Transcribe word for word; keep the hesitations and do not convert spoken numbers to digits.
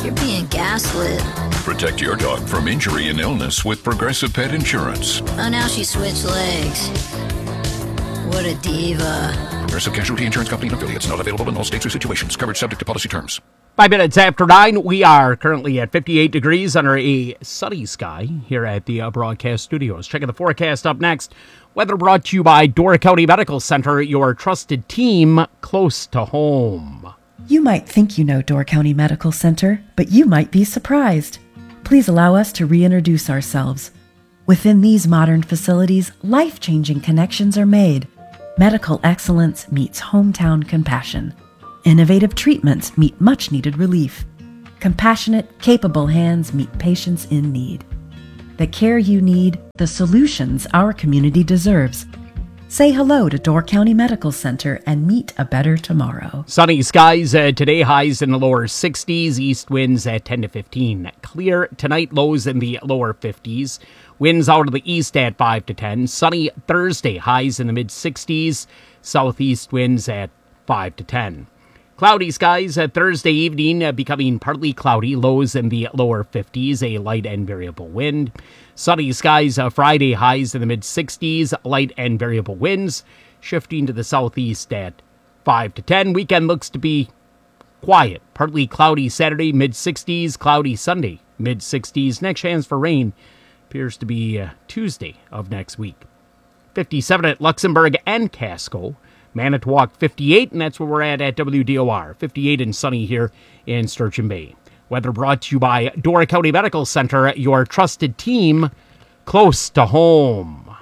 You're being gaslit. Protect your dog from injury and illness with Progressive Pet Insurance. Oh, now she switched legs. What a diva. Progressive Casualty Insurance Company and affiliates. Not available in all states or situations. Coverage subject to policy terms. Five minutes after nine, we are currently at fifty-eight degrees under a sunny sky here at the uh, broadcast studios. Checking the forecast up next. Weather brought to you by Door County Medical Center, your trusted team close to home. You might think you know Door County Medical Center, but you might be surprised. Please allow us to reintroduce ourselves. Within these modern facilities, life-changing connections are made. Medical excellence meets hometown compassion. Innovative treatments meet much-needed relief. Compassionate, capable hands meet patients in need. The care you need, the solutions our community deserves. Say hello to Door County Medical Center and meet a better tomorrow. Sunny skies uh, today, highs in the lower sixties, east winds at ten to fifteen. Clear tonight, lows in the lower fifties. Winds out of the east at five to ten. Sunny Thursday, highs in the mid-sixties. Southeast winds at five to ten. Cloudy skies uh, Thursday evening, uh, becoming partly cloudy, lows in the lower fifties, a light and variable wind. Sunny skies uh, Friday, highs in the mid-sixties, light and variable winds, shifting to the southeast at five to ten. Weekend looks to be quiet, partly cloudy Saturday, mid-sixties, cloudy Sunday, mid-sixties. Next chance for rain appears to be uh, Tuesday of next week. fifty-seven at Luxembourg and Casco. Manitowoc fifty-eight, and that's where we're at at W D O R. fifty-eight and sunny here in Sturgeon Bay. Weather brought to you by Door County Medical Center, your trusted team close to home.